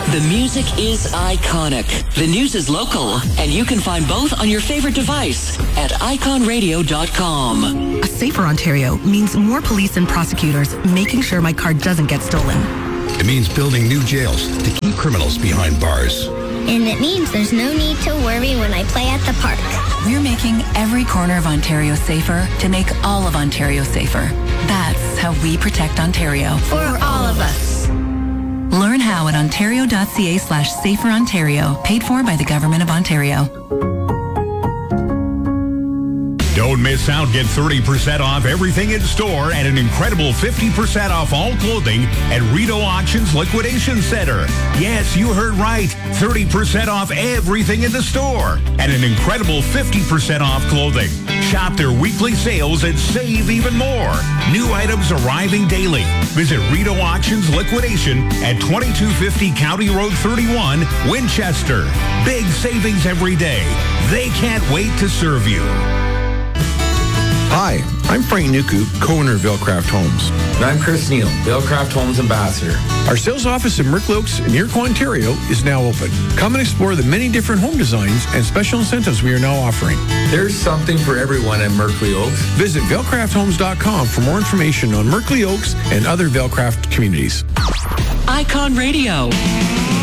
The music is iconic. The news is local. And you can find both on your favorite device at iconradio.com. A safer Ontario means more police and prosecutors making sure my car doesn't get stolen. It means building new jails to keep criminals behind bars. And it means there's no need to worry when I play at the park. We're making every corner of Ontario safer to make all of Ontario safer. That's how we protect Ontario. For all of us. Learn how at ontario.ca/saferontario. Paid for by the Government of Ontario. Don't miss out. Get 30% off everything in store and an incredible 50% off all clothing at Rideau Auctions Liquidation Center. Yes, you heard right. 30% off everything in the store and an incredible 50% off clothing. Shop their weekly sales and save even more. New items arriving daily. Visit Rideau Auctions Liquidation at 2250 County Road 31, Winchester. Big savings every day. They can't wait to serve you. Hi, I'm Frank Nuku, co-owner of Vailcraft Homes. And I'm Chris Neal, Vailcraft Homes Ambassador. Our sales office in Merkley Oaks in Iroquois, Ontario is now open. Come and explore the many different home designs and special incentives we are now offering. There's something for everyone at Merkley Oaks. Visit VailcraftHomes.com for more information on Merkley Oaks and other Vailcraft communities. Icon Radio.